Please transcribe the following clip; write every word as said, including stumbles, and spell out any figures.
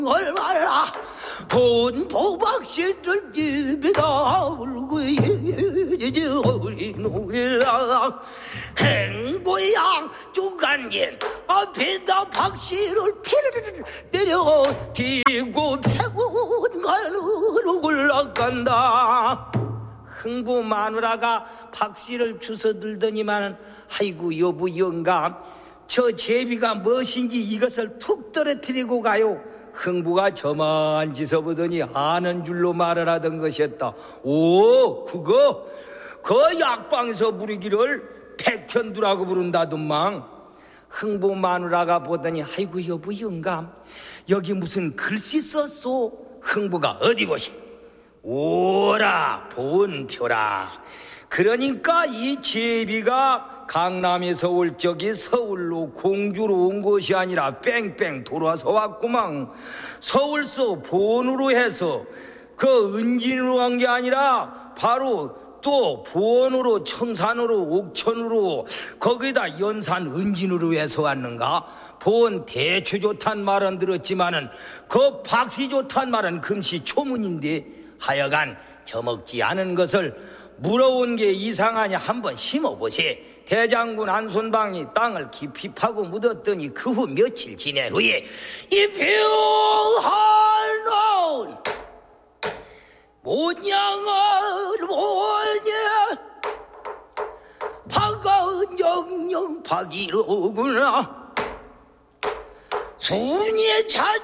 얼마나 본 보박씨를 집에다 울고 이제 우리 노래라 행고양 주간긴 앞에다 박씨를 피르르 내려 뒤고 패고 갈로 올라간다. 흥부 마누라가 박씨를 주워들더니만은 아이고 여보 영감 저 제비가 무엇인지 이것을 툭 떨어뜨리고 가요. 흥부가 저만 지서보더니 아는 줄로 말을 하던 것이었다. 오 그거 그 약방에서 부르기를 백현두라고 부른다던망. 흥부 마누라가 보더니 아이고 여보 영감 여기 무슨 글씨 썼소? 흥부가 어디 보시? 오라 본표라. 그러니까 이 제비가 강남에서 올 적이 서울로 공주로 온 것이 아니라 뺑뺑 돌아서 왔구만. 서울서 본으로 해서 그 은진으로 간 게 아니라 바로 또 본으로 청산으로 옥천으로 거기다 연산 은진으로 해서 왔는가. 본 대추 좋단 말은 들었지만은 그 박씨 좋단 말은 금시초문인데 하여간 저먹지 않은 것을 물어온 게 이상하냐 한번 심어보세. 대장군 안손방이 땅을 깊이 파고 묻었더니 그 후 며칠 지낸 후에 이 병한놓은 모양을 뭐냐 박아은 영영 박이로구나. 순이의 자